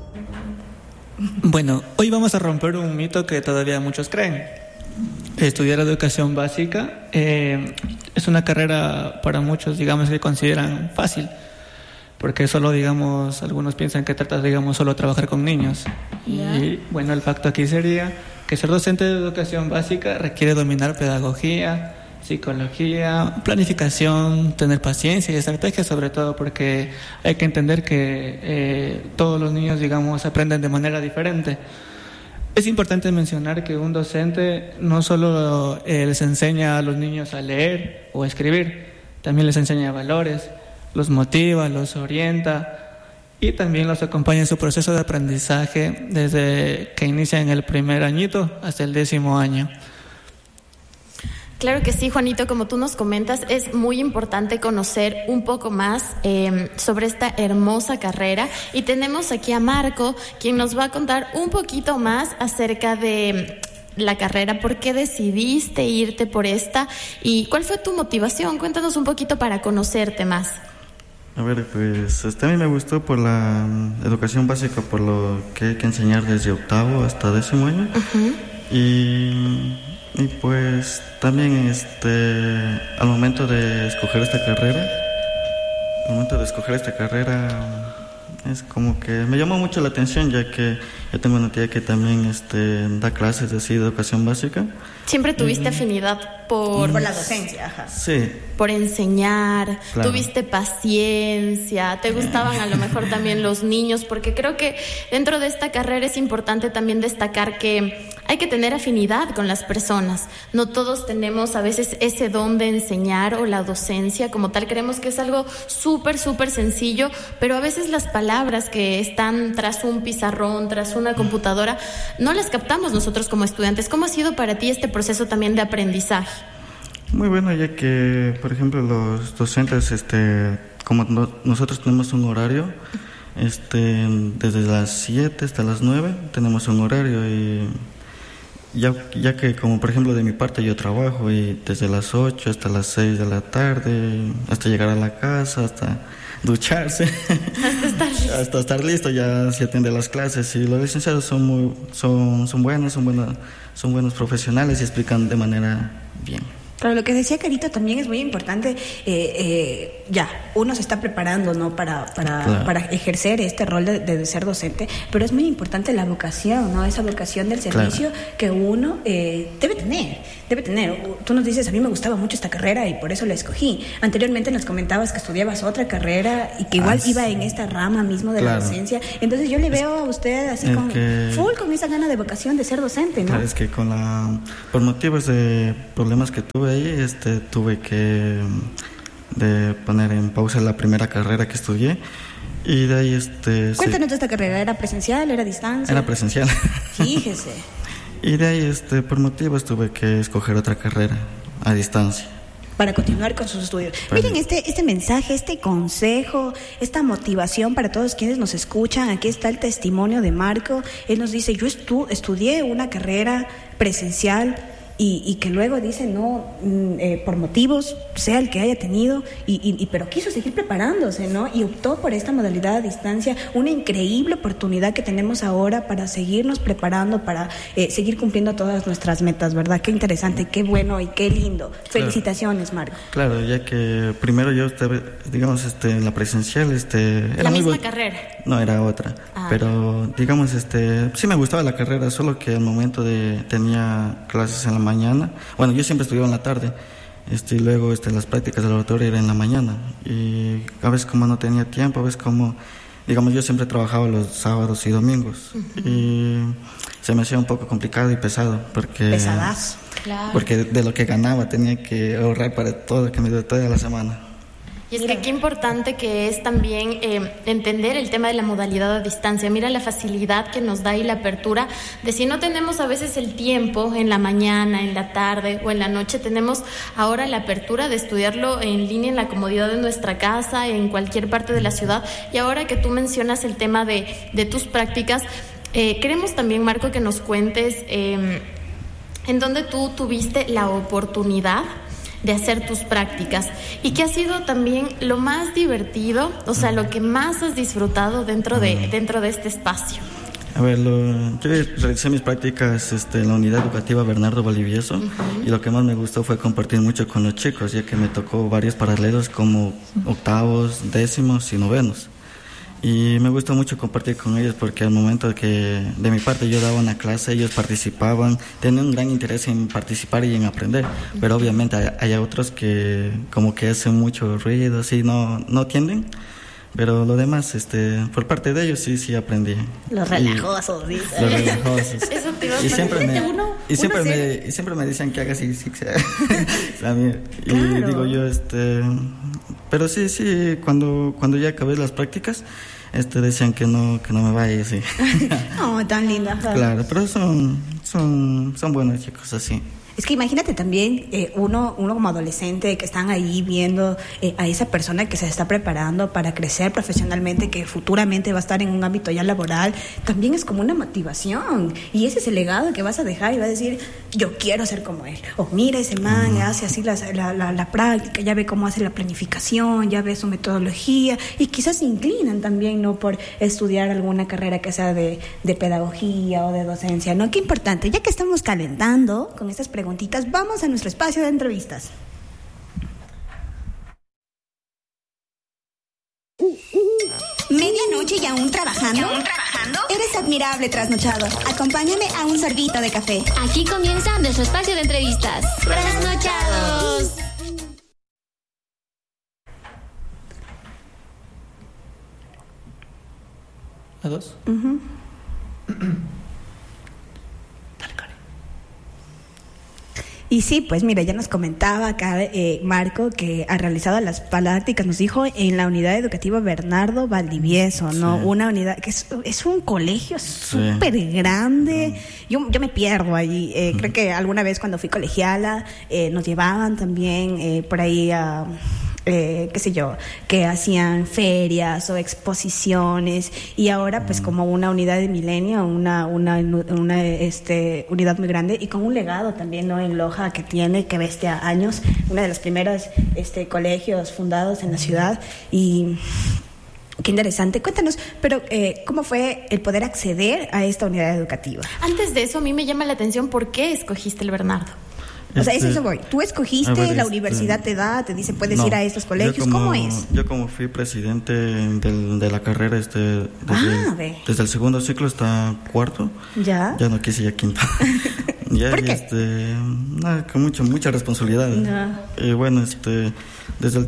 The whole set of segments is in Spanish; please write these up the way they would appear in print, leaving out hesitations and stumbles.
Bueno, hoy vamos a romper un mito que todavía muchos creen. Estudiar educación básica es una carrera para muchos, digamos, que consideran fácil, porque solo, digamos, algunos piensan que trata, digamos, solo trabajar con niños. Yeah. Y bueno, el facto aquí sería que ser docente de educación básica requiere dominar pedagogía, psicología, planificación, tener paciencia y estrategia, sobre todo porque hay que entender que todos los niños, digamos, aprenden de manera diferente. Es importante mencionar que un docente no solo les enseña a los niños a leer o a escribir, también les enseña valores, los motiva, los orienta y también los acompaña en su proceso de aprendizaje desde que inicia en el primer añito hasta el 10º año. Claro que sí, Juanito, como tú nos comentas, es muy importante conocer un poco más sobre esta hermosa carrera y tenemos aquí a Marco, quien nos va a contar un poquito más acerca de la carrera, por qué decidiste irte por esta y cuál fue tu motivación. Cuéntanos un poquito para conocerte más. A ver, pues a mí me gustó por la educación básica, por lo que hay que enseñar desde 8º hasta 10º año. Y pues también al momento de escoger esta carrera, es como que me llamó mucho la atención, ya que yo tengo una tía que también da clases de educación básica. ¿Siempre tuviste afinidad por la docencia? Ajá. Sí. Por enseñar, claro. Tuviste paciencia, te gustaban a lo mejor también los niños, porque creo que dentro de esta carrera es importante también destacar que hay que tener afinidad con las personas. No todos tenemos a veces ese don de enseñar o la docencia como tal. Creemos que es algo súper sencillo, pero a veces las palabras que están tras un pizarrón, tras una computadora, no las captamos nosotros como estudiantes. ¿Cómo ha sido para ti este proceso también de aprendizaje? Muy bueno, ya que, por ejemplo, los docentes, como nosotros tenemos un horario, desde las 7 hasta las 9 tenemos un horario y ya que, como por ejemplo de mi parte, yo trabajo y desde las 8 hasta las 6 de la tarde, hasta llegar a la casa, hasta ducharse, hasta estar listo, ya se atiende las clases. Y los licenciados son buenos profesionales y explican de manera bien. Claro, lo que decía Carito también es muy importante. Ya, uno se está preparando, ¿no? Para ejercer este rol de ser docente, pero es muy importante la vocación, ¿no? Esa vocación del servicio, claro, que uno debe tener. Tú nos dices, a mí me gustaba mucho esta carrera y por eso la escogí. Anteriormente nos comentabas que estudiabas otra carrera y que igual iba en esta rama mismo de la docencia. Entonces yo le veo a usted así con esa gana de vocación de ser docente, ¿no? Claro, es que por motivos de problemas que tuve ahí, tuve que de poner en pausa la primera carrera que estudié y de ahí Cuéntanos de esta carrera, ¿era presencial, era a distancia? Era presencial. Fíjese. Y de ahí por motivos tuve que escoger otra carrera a distancia para continuar con sus estudios. Miren este mensaje, este consejo, esta motivación para todos quienes nos escuchan. Aquí está el testimonio de Marco. Él nos dice, yo estudié una carrera presencial y que luego dice no, por motivos, sea el que haya tenido, pero quiso seguir preparándose, ¿no? Y optó por esta modalidad a distancia, una increíble oportunidad que tenemos ahora para seguirnos preparando, para seguir cumpliendo todas nuestras metas, ¿verdad? Qué interesante, qué bueno y qué lindo. Felicitaciones, Marco. Claro, ya que primero yo estaba, digamos, en la presencial, era la misma carrera. No, era otra. Pero, digamos, sí me gustaba la carrera, solo que al momento tenía clases en la mañana. Bueno, yo siempre estudiaba en la tarde. Y luego las prácticas de laboratorio eran en la mañana. Y a veces como no tenía tiempo, a veces como, digamos, yo siempre trabajaba los sábados y domingos. Y se me hacía un poco complicado y pesado. Pesadazo. Claro. Porque de lo que ganaba tenía que ahorrar para todo, que me dio toda la semana. Y es que qué importante que es también entender el tema de la modalidad a distancia. Mira la facilidad que nos da y la apertura de si no tenemos a veces el tiempo en la mañana, en la tarde o en la noche, tenemos ahora la apertura de estudiarlo en línea en la comodidad de nuestra casa, en cualquier parte de la ciudad. Y ahora que tú mencionas el tema de tus prácticas, queremos también, Marco, que nos cuentes en dónde tú tuviste la oportunidad de hacer tus prácticas. ¿Y qué ha sido también lo más divertido, o sea, lo que más has disfrutado dentro de este espacio? A ver, yo realicé mis prácticas en la unidad educativa Bernardo Valdivieso, y lo que más me gustó fue compartir mucho con los chicos, ya que me tocó varios paralelos como octavos, décimos y novenos. Y me gustó mucho compartir con ellos porque al momento que de mi parte yo daba una clase, ellos participaban, tenían un gran interés en participar y en aprender, pero obviamente hay otros que como que hacen mucho ruido, así no atienden. Pero lo demás, por parte de ellos sí aprendí. Los relajosos, dice. Los relajosos. Eso te iba a y siempre me dicen que haga así, también. Y claro. digo yo, pero sí, cuando ya acabé las prácticas, decían que no me vaya, sí. No, tan linda. Claro, pero son buenos chicos, así. Es que imagínate también uno como adolescente que están ahí viendo a esa persona que se está preparando para crecer profesionalmente, que futuramente va a estar en un ámbito ya laboral, también es como una motivación. Y ese es el legado que vas a dejar y vas a decir, yo quiero ser como él. O mira, ese man hace así la práctica, ya ve cómo hace la planificación, ya ve su metodología, y quizás se inclinan también, ¿no?, por estudiar alguna carrera que sea de pedagogía o de docencia, ¿no? Qué importante. Ya que estamos calentando con estas preguntitas, vamos a nuestro espacio de entrevistas. ¿Medianoche y aún trabajando? Eres admirable, trasnochado. Acompáñame a un sorbito de café. Aquí comienza nuestro espacio de entrevistas. ¡Trasnochados! ¿A dos? Y sí, pues mira, ya nos comentaba acá Marco que ha realizado las prácticas, nos dijo, en la unidad educativa Bernardo Valdivieso, ¿no? Sí. Una unidad que es un colegio súper grande. Yo me pierdo ahí. Creo que alguna vez cuando fui colegiala nos llevaban también por ahí a... qué sé yo, que hacían ferias o exposiciones, y ahora pues como una unidad de milenio, una unidad muy grande y con un legado también, ¿no?, en Loja que tiene, que bestia años, uno de los primeros colegios fundados en la ciudad. Y qué interesante. Cuéntanos, pero ¿cómo fue el poder acceder a esta unidad educativa? Antes de eso, a mí me llama la atención por qué escogiste el Bernardo. O sea, eso voy. Tú escogiste, la universidad te dice, puedes ir a estos colegios. ¿Cómo es? Yo como fui presidente de la carrera desde el segundo ciclo hasta cuarto, ya no quise ya quinto. Ya, ¿por qué? Con mucha responsabilidad. Y bueno, desde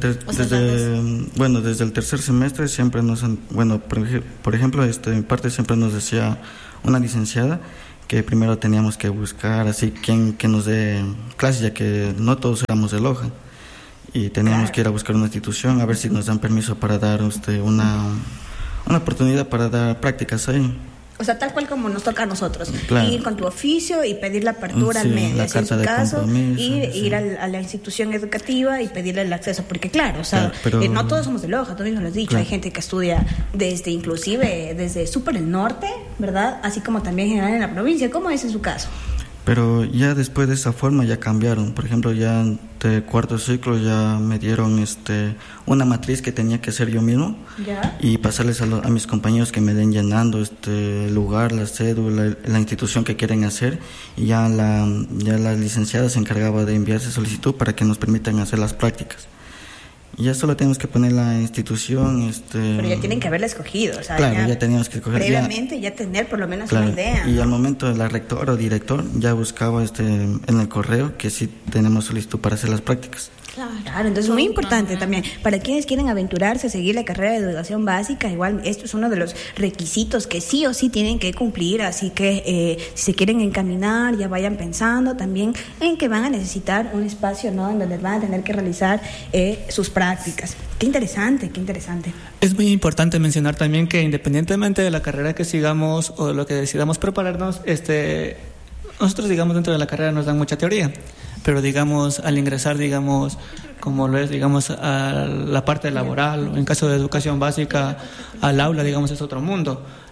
el tercer semestre siempre por ejemplo, mi parte siempre nos decía una licenciada que primero teníamos que buscar así quien nos dé clases, ya que no todos éramos de Loja, y teníamos que ir a buscar una institución a ver si nos dan permiso para dar una oportunidad para dar prácticas ahí. O sea, tal cual como nos toca a nosotros, claro. Ir con tu oficio y pedir la apertura al medio, así en su caso, ir a la institución educativa y pedirle el acceso, porque claro, o sea, pero, no todos somos de Loja, tú mismo lo has dicho, claro. Hay gente que estudia inclusive desde súper el norte, ¿verdad? Así como también en general en la provincia. ¿Cómo es en su caso? Pero ya después de esa forma ya cambiaron. Por ejemplo, ya de cuarto ciclo ya me dieron una matriz que tenía que hacer yo mismo. ¿Ya? Y pasarles a mis compañeros que me den llenando el lugar, la cédula, la institución que quieren hacer, y ya la licenciada se encargaba de enviarse solicitud para que nos permitan hacer las prácticas. Y ya solo tenemos que poner la institución. Pero ya tienen que haberla escogido, o sea, claro, ya teníamos que escoger. Previamente ya tener por lo menos una idea. Y al momento la rectora o director ya buscaba en el correo que sí tenemos solicitud para hacer las prácticas. Claro, entonces muy importante también para quienes quieren aventurarse a seguir la carrera de educación básica. Igual esto es uno de los requisitos que sí o sí tienen que cumplir, así que si se quieren encaminar, ya vayan pensando también en que van a necesitar un espacio, ¿no?, en donde van a tener que realizar sus prácticas. Qué interesante. Es muy importante mencionar también que independientemente de la carrera que sigamos o de lo que decidamos prepararnos, nosotros, digamos, dentro de la carrera nos dan mucha teoría, pero digamos al ingresar, digamos, como lo es, digamos, a la parte laboral, o en caso de educación básica, al aula, digamos, es otro mundo.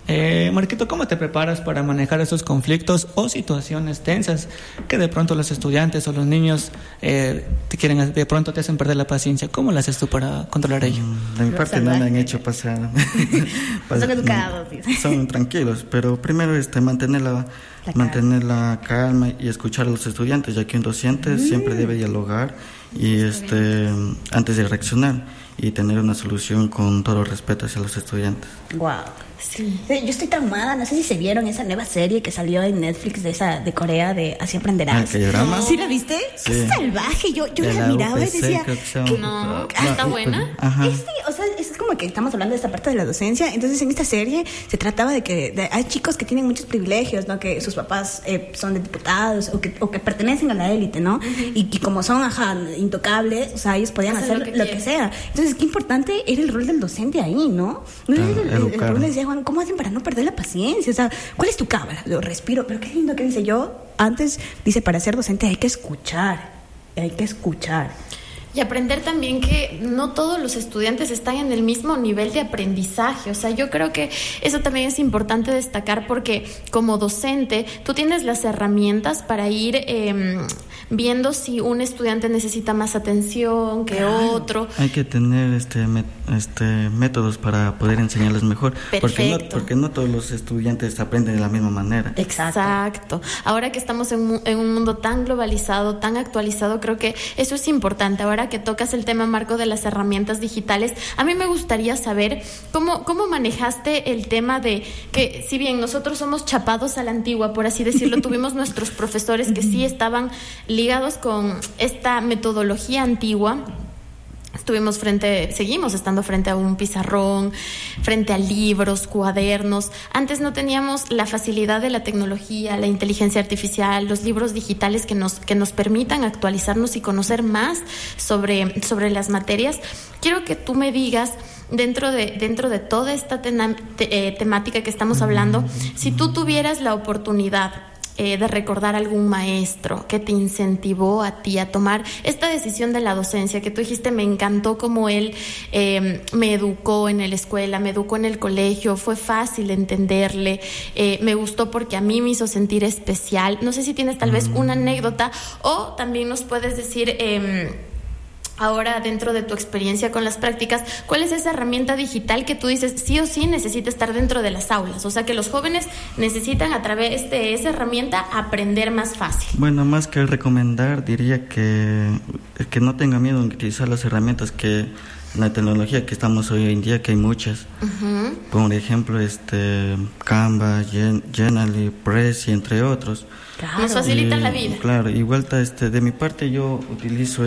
Marquito, ¿cómo te preparas para manejar esos conflictos o situaciones tensas que de pronto los estudiantes o los niños de pronto te hacen perder la paciencia? ¿Cómo lo haces tú para controlar ello? De mi parte no me han hecho pasar. Son educados. Son tranquilos, pero primero mantener la calma y escuchar a los estudiantes, ya que un docente siempre debe dialogar y antes de reaccionar y tener una solución con todo respeto hacia los estudiantes. Wow. Sí. Yo estoy traumada, no sé si se vieron esa nueva serie que salió en Netflix de Corea, de Así Aprenderás. ¿No? ¿Sí la viste? Sí. Es salvaje, yo la miraba UPC, y decía ¿está buena? Ajá. O sea, es como que estamos hablando de esta parte de la docencia. Entonces en esta serie se trataba de que hay chicos que tienen muchos privilegios, ¿no? Que sus papás son de diputados o que pertenecen a la élite, ¿no? Y como son intocables, o sea, ellos podían hacer lo que sea. Entonces qué importante era el rol del docente ahí, ¿no? No es el rol, decía Juan, ¿cómo hacen para no perder la paciencia? O sea, ¿cuál es tu cámara? Lo respiro, pero qué lindo que dice yo. Antes, dice, para ser docente hay que escuchar. Y aprender también que no todos los estudiantes están en el mismo nivel de aprendizaje. O sea, yo creo que eso también es importante destacar porque como docente tú tienes las herramientas para ir viendo si un estudiante necesita más atención que otro. Hay que tener métodos para poder enseñarles mejor. Porque no todos los estudiantes aprenden de la misma manera. Exacto. Ahora que estamos en un mundo tan globalizado, tan actualizado, creo que eso es importante. Ahora que tocas el tema, Marco, de las herramientas digitales, a mí me gustaría saber cómo manejaste el tema de que, si bien nosotros somos chapados a la antigua, por así decirlo, tuvimos nuestros profesores que sí estaban ligados con esta metodología antigua. Seguimos estando frente a un pizarrón, frente a libros, cuadernos. Antes no teníamos la facilidad de la tecnología, la inteligencia artificial, los libros digitales que nos permitan actualizarnos y conocer más sobre las materias. Quiero que tú me digas, dentro de toda esta temática que estamos hablando, si tú tuvieras la oportunidad de recordar algún maestro que te incentivó a ti a tomar esta decisión de la docencia, que tú dijiste, me encantó cómo él me educó en la escuela, me educó en el colegio, fue fácil entenderle, me gustó porque a mí me hizo sentir especial. No sé si tienes tal vez una anécdota o también nos puedes decir ahora, dentro de tu experiencia con las prácticas, ¿cuál es esa herramienta digital que tú dices sí o sí necesita estar dentro de las aulas? O sea, que los jóvenes necesitan a través de esa herramienta aprender más fácil. Bueno, más que recomendar, diría que no tenga miedo en utilizar las herramientas que la tecnología que estamos hoy en día, que hay muchas. Uh-huh. Por ejemplo, Canva, Genially, Prezi, entre otros. Claro. Nos facilitan la vida. Claro, igual de mi parte yo utilizo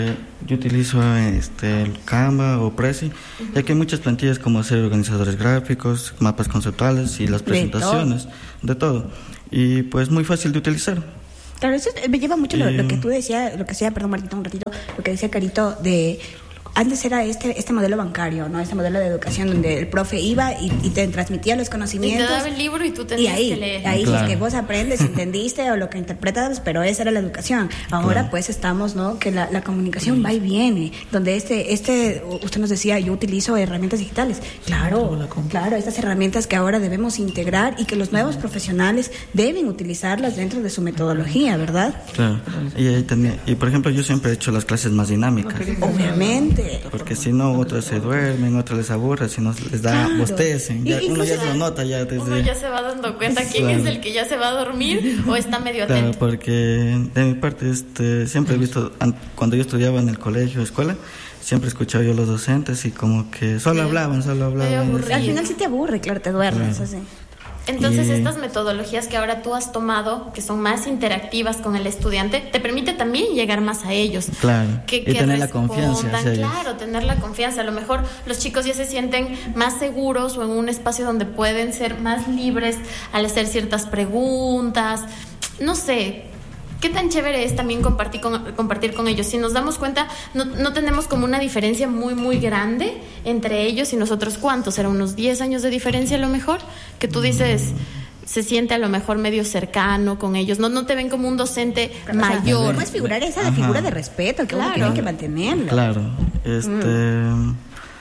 el Canva o Prezi, uh-huh, ya que hay muchas plantillas como hacer organizadores gráficos, mapas conceptuales y las presentaciones, de todo. Y pues muy fácil de utilizar. Claro, eso me lleva mucho lo que tú decías, perdón Martito, un ratito, lo que decía Carito de... Antes era este modelo bancario, ¿no? Este modelo de educación donde el profe iba y te transmitía los conocimientos. Y te daba el libro y tú tenías que leer. Ahí claro, que vos aprendes, entendiste o lo que interpretas, pero esa era la educación. Ahora claro, pues estamos, ¿no? Que la comunicación va y viene. Donde usted nos decía, yo utilizo herramientas digitales. Claro, estas herramientas que ahora debemos integrar y que los nuevos profesionales deben utilizarlas dentro de su metodología, ¿verdad? Claro. Y por ejemplo, yo siempre he hecho las clases más dinámicas. Obviamente. Porque si no, otros se duermen, otros les aburre, si no les da bostecen. Uno ya lo nota ya desde... Uno ya se va dando cuenta quién es el que ya se va a dormir o está medio atento. Claro, porque de mi parte siempre he visto, cuando yo estudiaba en el colegio, escuela, siempre escuchaba yo a los docentes y como que solo hablaban. Al final sí te aburre, claro, te duermes, claro, así. Entonces, estas metodologías que ahora tú has tomado, que son más interactivas con el estudiante, te permite también llegar más a ellos. Claro, que tener la confianza. Claro, tener la confianza. A lo mejor los chicos ya se sienten más seguros o en un espacio donde pueden ser más libres al hacer ciertas preguntas. No sé, ¿qué tan chévere es también compartir con ellos? Si nos damos cuenta, no tenemos como una diferencia muy, muy grande entre ellos y nosotros. ¿Cuántos? ¿Será unos 10 años de diferencia a lo mejor? Que tú dices, se siente a lo mejor medio cercano con ellos. No te ven como un docente mayor. ¿Cómo es figurar esa figura de respeto que uno tiene que mantenerlo? Claro.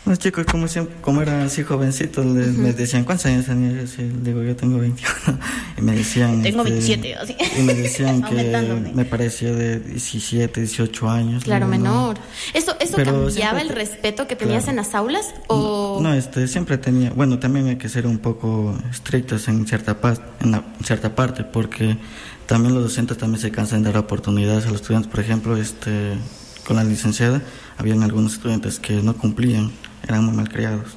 Los chicos, como eran así jovencitos, me decían, ¿cuántos años tenías? Digo, yo tengo 21. Y me decían... Tengo 27, así. Y me decían que me parecía de 17, 18 años. Claro, digo, menor. No. ¿Eso cambiaba el respeto que tenías en las aulas? ¿O? No, siempre tenía... Bueno, también hay que ser un poco estrictos en cierta parte, porque también los docentes también se cansan de dar oportunidades a los estudiantes. Por ejemplo, con la licenciada, habían algunos estudiantes que no cumplían, eran muy malcriados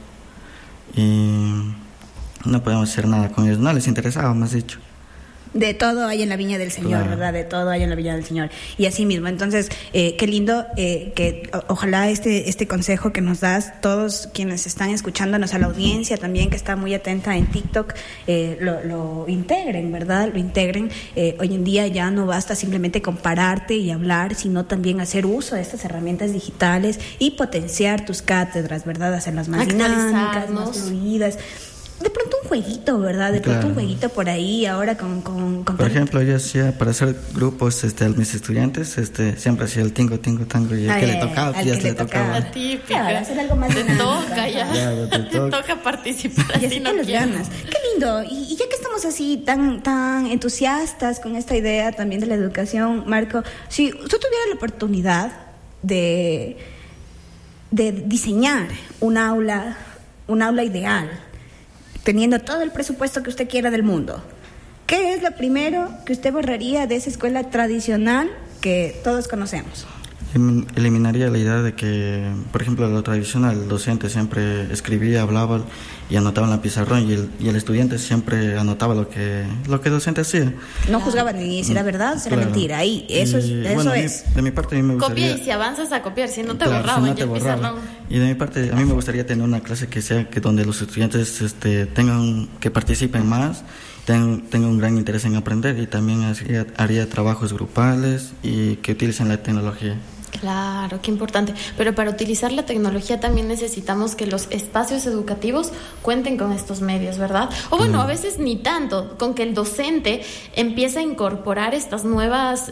y no podíamos hacer nada con ellos, no les interesaba, más dicho. De todo hay en la viña del Señor, claro. ¿Verdad? De todo hay en la viña del Señor. Y así mismo, entonces, qué lindo que ojalá este consejo que nos das, todos quienes están escuchándonos, a la audiencia también que está muy atenta en TikTok, lo integren, ¿verdad? Lo integren. Hoy en día ya no basta simplemente compararte y hablar, sino también hacer uso de estas herramientas digitales y potenciar tus cátedras, ¿verdad? Hacerlas más dinámicas, más fluidas. De pronto un jueguito, ¿verdad? De pronto un jueguito por ahí, ahora con por ejemplo, yo hacía, para hacer grupos a mis estudiantes, siempre hacía el tingo, tango, y el que le tocaba, pues ya se le tocaba. La típica. Claro, hacer algo más te toca ya. Claro, te toca participar. Y así no los ganas. Qué lindo. Y ya que estamos así tan entusiastas con esta idea también de la educación, Marco, si usted tuviera la oportunidad de diseñar un aula ideal, teniendo todo el presupuesto que usted quiera del mundo, ¿qué es lo primero que usted borraría de esa escuela tradicional que todos conocemos? Eliminaría la idea de que, por ejemplo, lo tradicional, el docente siempre escribía, hablaba y anotaba en la pizarrón, y el estudiante siempre anotaba lo que el docente hacía. No juzgaban ni si era verdad o si era mentira. Ahí, eso es. De mi parte, a mí me gustaría... Copia, y si avanzas a copiar, si no te borraban, ya el pizarrón. Y de mi parte, a mí me gustaría tener una clase donde los estudiantes que participen más, tengan un gran interés en aprender, y también haría trabajos grupales y que utilicen la tecnología. Claro, qué importante. Pero para utilizar la tecnología también necesitamos que los espacios educativos cuenten con estos medios, ¿verdad? O bueno, a veces ni tanto, con que el docente empiece a incorporar estas nuevas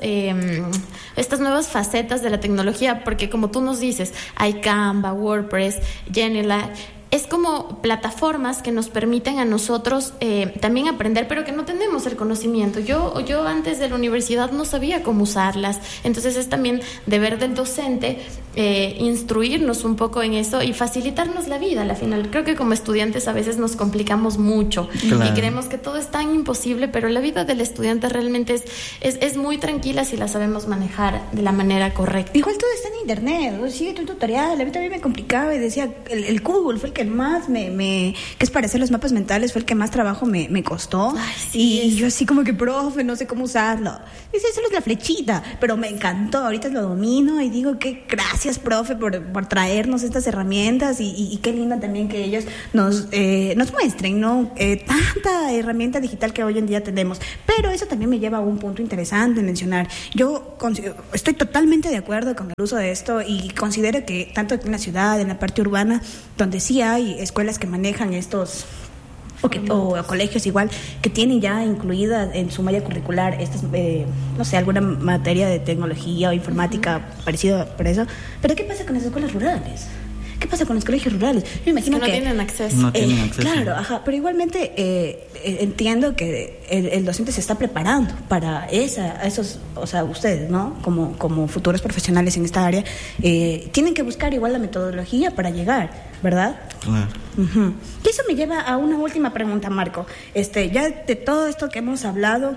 facetas de la tecnología, porque como tú nos dices, hay Canva, WordPress, Genially. Es como plataformas que nos permiten a nosotros también aprender, pero que no tenemos el conocimiento. Yo antes de la universidad no sabía cómo usarlas. Entonces es también deber del docente instruirnos un poco en eso y facilitarnos la vida. Al final, creo que como estudiantes a veces nos complicamos mucho, claro, y creemos que todo es tan imposible, pero la vida del estudiante realmente es muy tranquila si la sabemos manejar de la manera correcta. Igual todo está en internet, sigue tu tutorial. A mí también me complicaba y decía, el Google fue el que más que es para hacer los mapas mentales, fue el que más trabajo me costó. Ay, sí, y yo así como que, profe, no sé cómo usarlo. Dice, solo es la flechita, pero me encantó, ahorita lo domino y digo que gracias, profe, por traernos estas herramientas y qué lindo también que ellos nos muestren, ¿no? Tanta herramienta digital que hoy en día tenemos. Pero eso también me lleva a un punto interesante mencionar. Yo estoy totalmente de acuerdo con el uso de esto y considero que tanto en la ciudad, en la parte urbana, donde sí hay escuelas que manejan estos o colegios igual que tienen ya incluida en su malla curricular estas no sé, alguna materia de tecnología o informática parecido para eso, pero ¿qué pasa con las escuelas rurales? ¿Qué pasa con los colegios rurales? Yo imagino es que no tienen acceso. No tienen acceso. Claro, ajá, pero igualmente entiendo que el docente se está preparando para esos, o sea, ustedes, ¿no? Como futuros profesionales en esta área, tienen que buscar igual la metodología para llegar, ¿verdad? Claro. Uh-huh. Y eso me lleva a una última pregunta, Marco. Ya de todo esto que hemos hablado,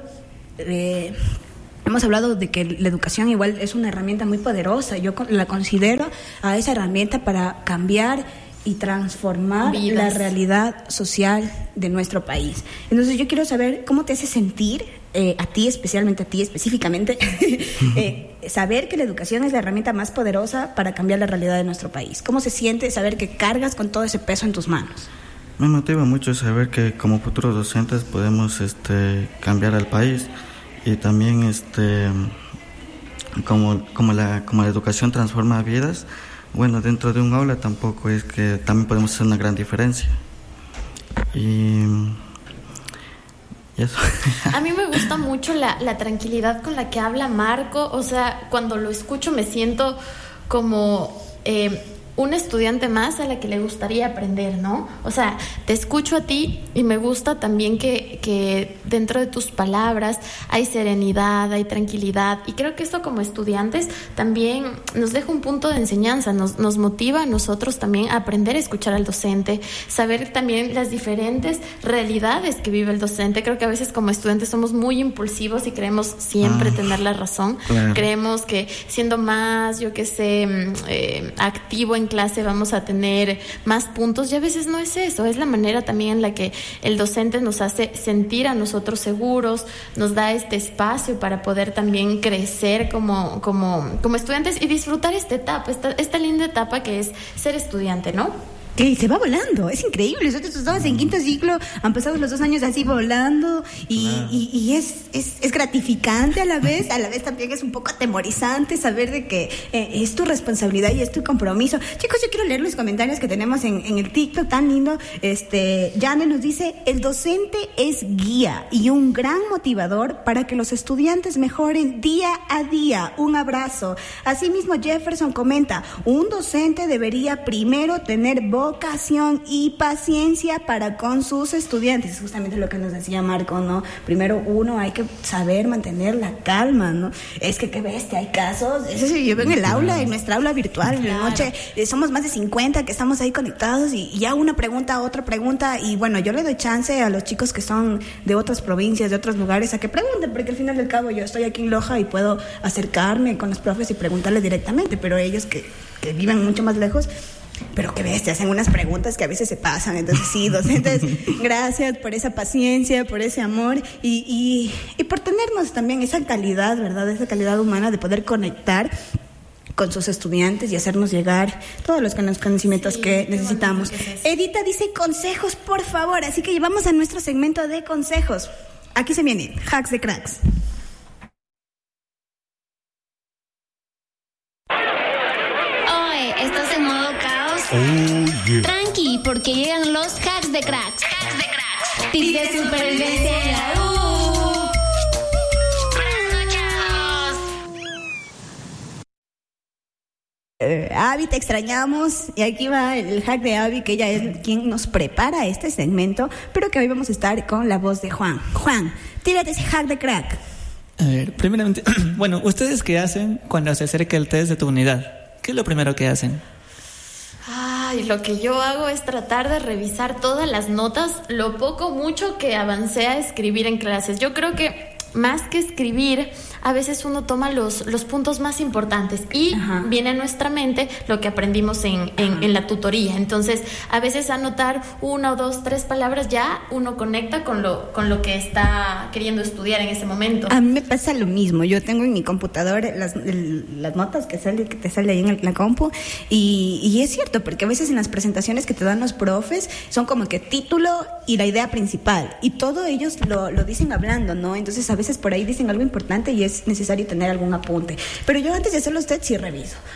hemos hablado de que la educación igual es una herramienta muy poderosa. Yo la considero a esa herramienta para cambiar y transformar vidas, la realidad social de nuestro país. Entonces yo quiero saber cómo te hace sentir a ti, especialmente a ti, específicamente, saber que la educación es la herramienta más poderosa para cambiar la realidad de nuestro país. ¿Cómo se siente saber que cargas con todo ese peso en tus manos? Me motiva mucho saber que como futuros docentes podemos cambiar al país. Y también como la educación transforma vidas, bueno, dentro de un aula tampoco es que también podemos hacer una gran diferencia. Y eso. A mí me gusta mucho la tranquilidad con la que habla Marco. O sea, cuando lo escucho me siento como un estudiante más a la que le gustaría aprender, ¿no? O sea, te escucho a ti y me gusta también que dentro de tus palabras hay serenidad, hay tranquilidad, y creo que esto como estudiantes también nos deja un punto de enseñanza, nos motiva a nosotros también a aprender a escuchar al docente, saber también las diferentes realidades que vive el docente. Creo que a veces como estudiantes somos muy impulsivos y creemos siempre tener la razón. Claro. Creemos que siendo más, activo en clase vamos a tener más puntos, y a veces no es eso, es la manera también en la que el docente nos hace sentir a nosotros seguros, nos da este espacio para poder también crecer como estudiantes y disfrutar esta etapa, esta linda etapa que es ser estudiante, ¿no? Que se va volando, es increíble. Nosotros estamos en quinto ciclo, han pasado los 2 años así volando y es gratificante a la vez también es un poco atemorizante saber de que es tu responsabilidad y es tu compromiso. Chicos, yo quiero leer los comentarios que tenemos en el TikTok tan lindo. Jane nos dice: el docente es guía y un gran motivador para que los estudiantes mejoren día a día. Un abrazo. Asimismo, Jefferson comenta: un docente debería primero tener vocación y paciencia para con sus estudiantes. Es justamente lo que nos decía Marco, ¿no? Primero uno hay que saber mantener la calma, ¿no? Es que qué bestia, hay casos, eso se lleva en el aula, en nuestra aula virtual, en la noche, somos más de 50 que estamos ahí conectados y ya una pregunta, otra pregunta, y bueno, yo le doy chance a los chicos que son de otras provincias, de otros lugares, a que pregunten, porque al final del cabo yo estoy aquí en Loja y puedo acercarme con los profes y preguntarles directamente, pero ellos que viven mucho más lejos, pero que ves, te hacen unas preguntas que a veces se pasan. Entonces sí, docentes, gracias por esa paciencia, por ese amor y por tenernos también esa calidad, ¿verdad? Esa calidad humana de poder conectar con sus estudiantes y hacernos llegar todos los conocimientos que necesitamos. Edita dice consejos, por favor, así que llevamos a nuestro segmento de consejos. Aquí se vienen hacks de cracks. ¿Estás en modo caos? Oh, yeah. Tranqui, porque llegan los hacks de cracks. Tips de supervivencia en la U. Abby, te extrañamos, y aquí va el hack de Abby, que ella es quien nos prepara este segmento, pero que hoy vamos a estar con la voz de Juan. Juan, tírate ese hack de crack. A ver, primeramente, bueno, ¿ustedes qué hacen cuando se acerca el test de tu unidad? ¿Qué es lo primero que hacen? Ay, lo que yo hago es tratar de revisar todas las notas, lo poco mucho que avancé a escribir en clases. Yo creo que más que escribir, a veces uno toma los puntos más importantes y viene a nuestra mente lo que aprendimos en la tutoría. Entonces, a veces anotar 1, 2, 3 palabras ya uno conecta con lo que está queriendo estudiar en ese momento. A mí me pasa lo mismo. Yo tengo en mi computador las notas que te sale ahí en la compu y es cierto, porque a veces en las presentaciones que te dan los profes son como que título y la idea principal y todo ellos lo dicen hablando, ¿no? Entonces a veces por ahí dicen algo importante y es necesario tener algún apunte. Pero yo antes de hacer los tests sí reviso.